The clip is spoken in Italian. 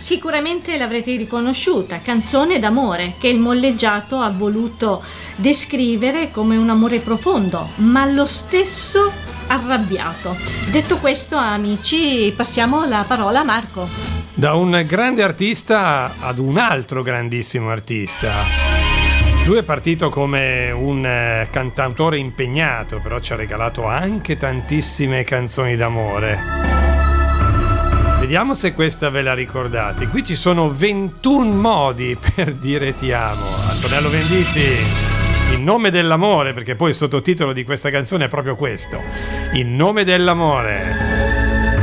Sicuramente l'avrete riconosciuta, Canzone d'amore, che il molleggiato ha voluto descrivere come un amore profondo, ma lo stesso arrabbiato. Detto questo, amici, passiamo la parola a Marco. Da un grande artista ad un altro grandissimo artista. Lui è partito come un cantautore impegnato, però ci ha regalato anche tantissime canzoni d'amore. Vediamo se questa ve la ricordate. Qui ci sono 21 modi per dire ti amo. Antonello Venditti, In nome dell'amore, perché poi il sottotitolo di questa canzone è proprio questo: In nome dell'amore.